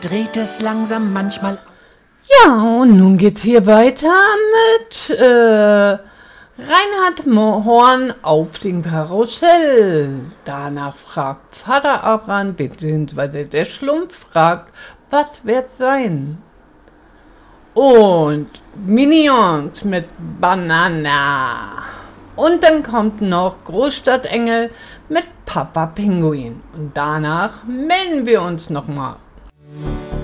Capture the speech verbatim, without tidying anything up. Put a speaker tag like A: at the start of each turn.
A: dreht es langsam manchmal.
B: Ja, und nun geht's hier weiter mit äh, Reinhard Horn auf dem Karussell. Danach fragt Vater Abraham, beziehungsweise der Schlumpf fragt, was wird's sein? Und Minions mit Banana. Und dann kommt noch Großstadtengel mit Papa Pinguin. Und danach melden wir uns nochmal.